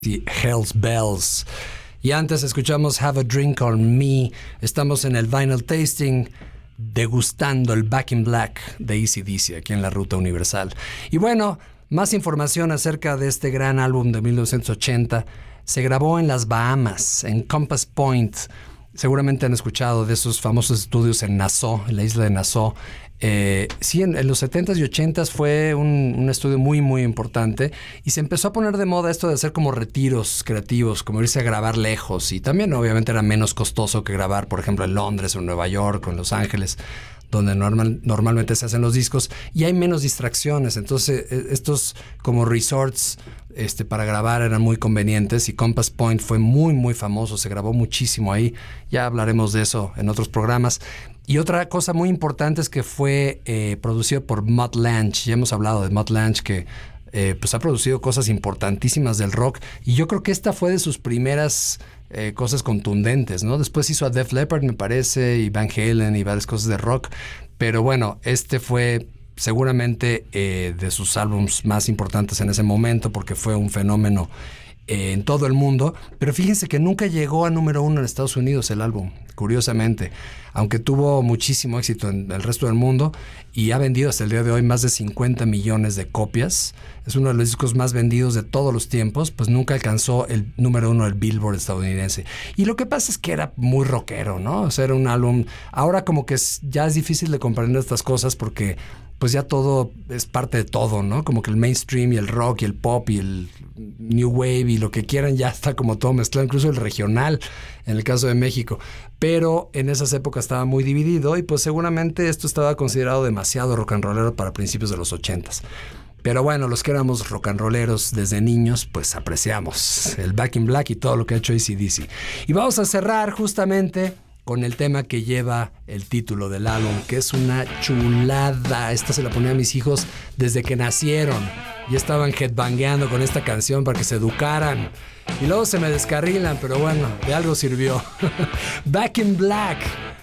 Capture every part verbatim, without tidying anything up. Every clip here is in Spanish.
The Hells Bells. Y antes escuchamos Have a Drink on Me. Estamos en el Vinyl Tasting degustando el Back in Black de A C D C aquí en la Ruta Universal. Y bueno, más información acerca de este gran álbum de mil novecientos ochenta. Se grabó en las Bahamas, en Compass Point. Seguramente han escuchado de esos famosos estudios en Nassau, en la isla de Nassau. Eh, sí, en, en los setentas y ochentas fue un, un estudio muy, muy importante y se empezó a poner de moda esto de hacer como retiros creativos, como irse a grabar lejos, y también obviamente era menos costoso que grabar, por ejemplo, en Londres o en Nueva York o en Los Ángeles, donde normal, normalmente se hacen los discos, y hay menos distracciones. Entonces estos como resorts este, para grabar eran muy convenientes, y Compass Point fue muy muy famoso, se grabó muchísimo ahí. Ya hablaremos de eso en otros programas. Y otra cosa muy importante es que fue eh, producido por Mutt Lange. Ya hemos hablado de Mutt Lange, que eh, pues ha producido cosas importantísimas del rock, y yo creo que esta fue de sus primeras eh, cosas contundentes, ¿no? Después hizo a Def Leppard, me parece, y Van Halen y varias cosas de rock, pero bueno, este fue seguramente eh, de sus álbumes más importantes en ese momento, porque fue un fenómeno eh, en todo el mundo. Pero fíjense que nunca llegó a número uno en Estados Unidos el álbum, curiosamente, aunque tuvo muchísimo éxito en el resto del mundo y ha vendido hasta el día de hoy más de cincuenta millones de copias. Es uno de los discos más vendidos de todos los tiempos, pues nunca alcanzó el número uno del Billboard estadounidense. Y lo que pasa es que era muy rockero, ¿no? O sea, era un álbum. Ahora como que es, ya es difícil de comprender estas cosas, porque pues ya todo es parte de todo, ¿no? Como que el mainstream y el rock y el pop y el new wave y lo que quieran ya está como todo mezclado, incluso el regional en el caso de México. Pero en esas épocas estaba muy dividido, y pues seguramente esto estaba considerado demasiado rock and rollero para principios de los ochentas. Pero bueno, los que éramos rock and rolleros desde niños, pues apreciamos el Back in Black y todo lo que ha hecho A C D C. Y vamos a cerrar justamente con el tema que lleva el título del álbum, que es una chulada. Esta se la ponía a mis hijos desde que nacieron. Ya estaban headbangueando con esta canción para que se educaran. Y luego se me descarrilan, pero bueno, de algo sirvió. Back in Black,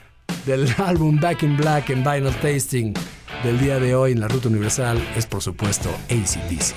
del álbum Back in Black en Vinyl Tasting del día de hoy en la Ruta Universal, es por supuesto A C D C.